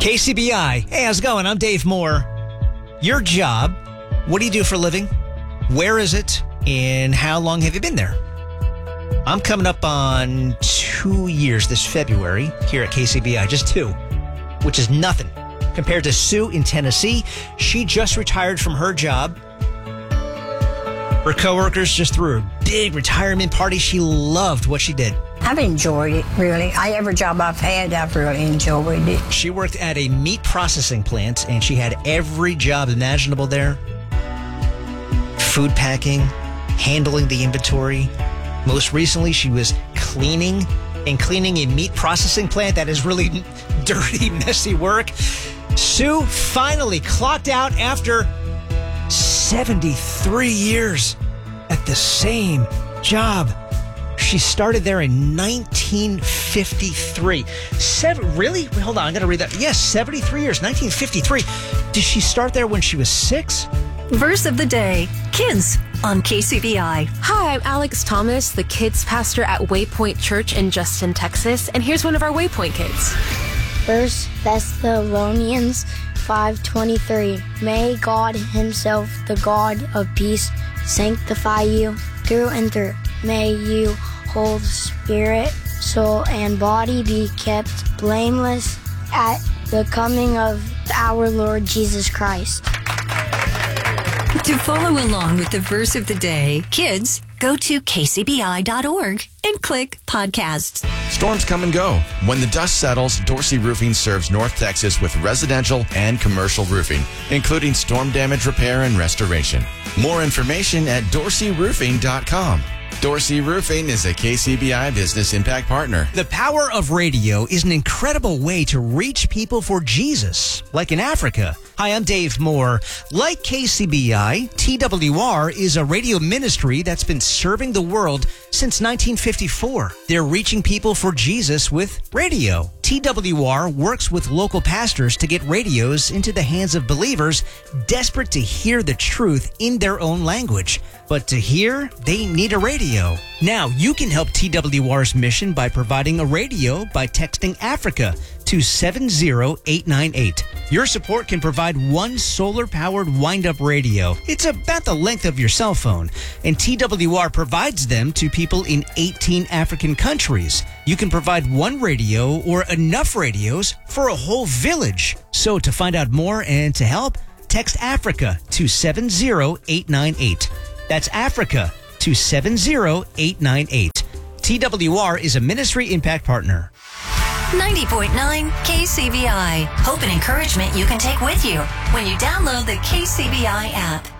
KCBI. Hey, how's it going? I'm Dave Moore. Your job, what do you do for a living? Where is it? And how long have you been there? I'm coming up on 2 years this February here at KCBI. Just 2, which is nothing compared to Sue in Tennessee. She just retired from her job. Her coworkers just threw a big retirement party. She loved what she did. I've enjoyed it, really. Every job I've had, I've really enjoyed it. She worked at a meat processing plant, and she had every job imaginable there. Food packing, handling the inventory. Most recently, she was cleaning a meat processing plant. That is really dirty, messy work. Sue finally clocked out after 73 years at the same job. She started there in 1953. Really? Hold on, I got to read that. Yes, 73 years, 1953. Did she start there when she was 6? Verse of the day, kids on KCBI. Hi, I'm Alex Thomas, the kids pastor at Waypoint Church in Justin, Texas. And here's one of our Waypoint kids. 1 Thessalonians 5:23. May God himself, the God of peace, sanctify you through and through. May you whole spirit, soul, and body be kept blameless at the coming of our Lord Jesus Christ. To follow along with the verse of the day, kids, go to kcbi.org and click podcasts. Storms come and go. When the dust settles, Dorsey Roofing serves North Texas with residential and commercial roofing, including storm damage repair and restoration. More information at dorseyroofing.com. Dorsey Roofing is a KCBI Business Impact Partner. The power of radio is an incredible way to reach people for Jesus, like in Africa. Hi, I'm Dave Moore. Like KCBI, TWR is a radio ministry that's been serving the world since 1954. They're reaching people for Jesus with radio. TWR works with local pastors to get radios into the hands of believers desperate to hear the truth in their own language. But to hear, they need a radio. Now, you can help TWR's mission by providing a radio by texting Africa to 70898. Your support can provide one solar-powered wind-up radio. It's about the length of your cell phone, and TWR provides them to people in 18 African countries. You can provide one radio or enough radios for a whole village. So to find out more and to help, text Africa to 70898. That's Africa to 70898. TWR is a Ministry Impact Partner. 90.9 KCBI. Hope and encouragement you can take with you when you download the KCBI app.